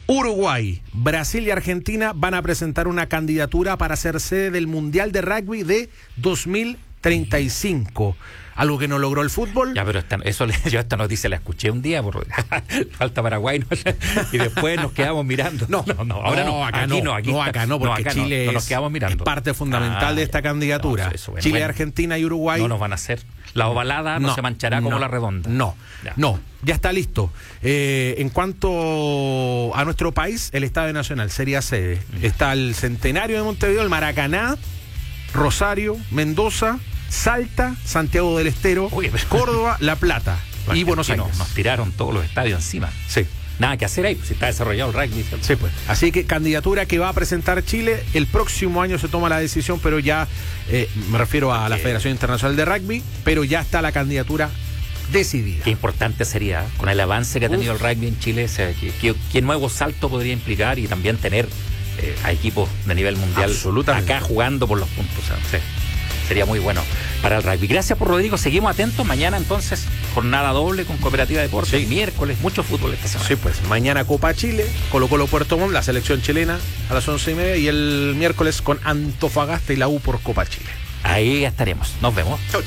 Uruguay, Brasil y Argentina van a presentar una candidatura para ser sede del Mundial de Rugby de 2035. Algo que no logró el fútbol. Ya, pero yo esta noticia la escuché un día, falta Paraguay, ¿no? Y después nos quedamos mirando. Ahora no, acá no, porque acá Chile no nos quedamos mirando. Es parte fundamental de esta candidatura. Bueno, Chile, Argentina y Uruguay. No nos van a hacer. La ovalada no se manchará como la redonda. Ya está listo. En cuanto a nuestro país, el Estadio Nacional sería sede. Está el Centenario de Montevideo, el Maracaná, Rosario, Mendoza, Salta, Santiago del Estero, Córdoba, La Plata y Buenos Aires. Nos tiraron todos los estadios encima. Sí. Nada que hacer ahí, si está desarrollado el rugby. Sí, pues. Así que candidatura que va a presentar Chile. El próximo año se toma la decisión, pero ya me refiero a la Federación Internacional de Rugby, pero ya está la candidatura decidida. Qué importante sería, con el avance que ha tenido el rugby en Chile, qué nuevo salto podría implicar y también tener a equipos de nivel mundial acá jugando por los puntos. Sí. Sería muy bueno para el rugby. Gracias por Rodrigo, seguimos atentos. Mañana entonces, jornada doble con Cooperativa Deportes. Sí. Miércoles, mucho fútbol esta semana. Sí, pues mañana Copa Chile, Colo-Colo Puerto Montt, la selección chilena a las 11:30 y el miércoles con Antofagasta y la U por Copa Chile. Ahí estaremos, nos vemos. Chau.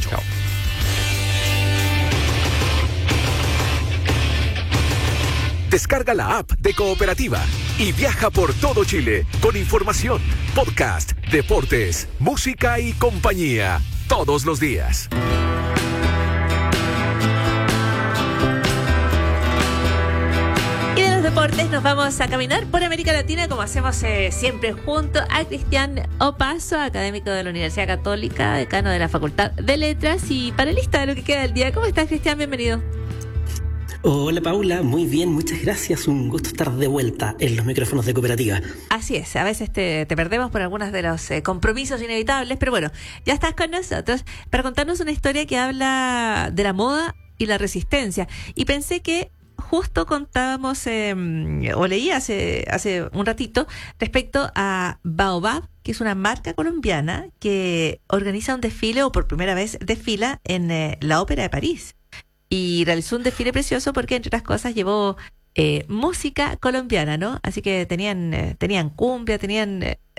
Descarga la app de Cooperativa y viaja por todo Chile con información, podcast, deportes, música y compañía todos los días. Y de los deportes nos vamos a caminar por América Latina como hacemos siempre junto a Cristian Opaso, académico de la Universidad Católica, decano de la Facultad de Letras y panelista de lo que queda del día. ¿Cómo estás, Cristian? Bienvenido. Hola Paula, muy bien, muchas gracias. Un gusto estar de vuelta en los micrófonos de Cooperativa. Así es, a veces te perdemos por algunos de los compromisos inevitables, pero bueno, ya estás con nosotros para contarnos una historia que habla de la moda y la resistencia. Y pensé que justo contábamos, o leí hace un ratito, respecto a Baobab, que es una marca colombiana que organiza un desfile, o por primera vez desfila en la Ópera de París. Y realizó un desfile precioso porque, entre otras cosas, llevó música colombiana, ¿no? Así que tenían cumbia, tenían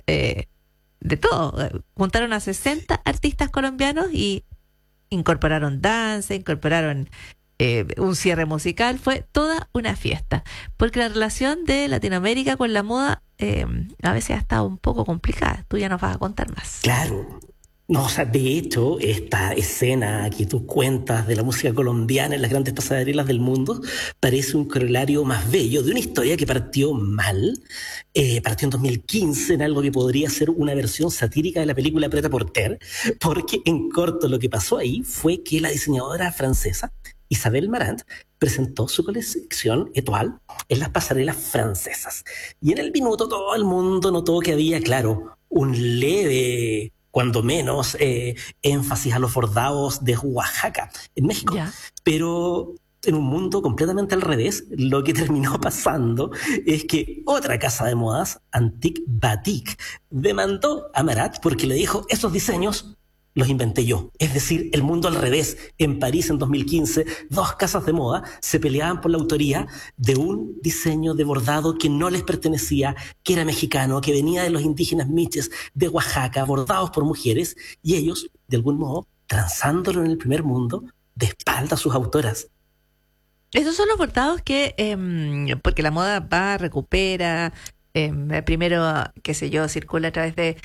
de todo. Juntaron a 60 artistas colombianos y incorporaron danza, incorporaron un cierre musical. Fue toda una fiesta. Porque la relación de Latinoamérica con la moda a veces ha estado un poco complicada. Tú ya nos vas a contar más. Claro. No, o sea, de hecho, esta escena que tú cuentas de la música colombiana en las grandes pasarelas del mundo parece un corolario más bello de una historia que partió mal, partió en 2015 en algo que podría ser una versión satírica de la película Prêt-à-porter, porque en corto lo que pasó ahí fue que la diseñadora francesa Isabelle Marant presentó su colección Étoile en las pasarelas francesas. Y en el minuto todo el mundo notó que había, claro, un leve, cuando menos, énfasis a los bordados de Oaxaca, en México. Ya. Pero en un mundo completamente al revés, lo que terminó pasando es que otra casa de modas, Antique Batik, demandó a Marat porque le dijo, esos diseños los inventé yo. Es decir, el mundo al revés. En París en 2015, dos casas de moda se peleaban por la autoría de un diseño de bordado que no les pertenecía, que era mexicano, que venía de los indígenas miches de Oaxaca, bordados por mujeres, y ellos, de algún modo, transándolo en el primer mundo, de espaldas a sus autoras. Esos son los bordados que, porque la moda va, recupera, primero, qué sé yo, circula a través de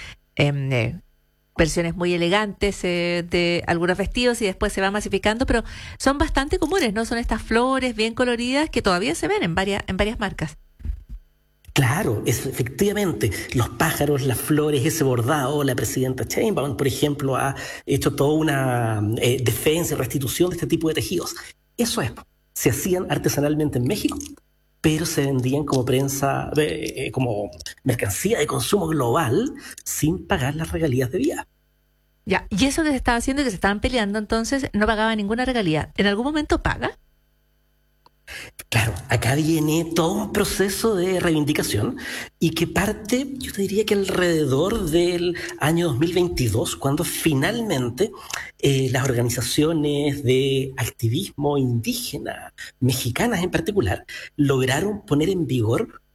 versiones muy elegantes de algunos vestidos y después se va masificando, pero son bastante comunes, ¿no? Son estas flores bien coloridas que todavía se ven en varias marcas. Claro, efectivamente, los pájaros, las flores, ese bordado, la presidenta Sheinbaum, por ejemplo, ha hecho toda una defensa y restitución de este tipo de tejidos. Eso es, se hacían artesanalmente en México, pero se vendían como prensa, como mercancía de consumo global sin pagar las regalías de vía. Ya, y eso que se estaba haciendo y que se estaban peleando, entonces no pagaba ninguna regalía. ¿En algún momento paga? Claro, acá viene todo un proceso de reivindicación y que parte, yo te diría que alrededor del año 2022, cuando finalmente las organizaciones de activismo indígena, mexicanas en particular, lograron poner en vigor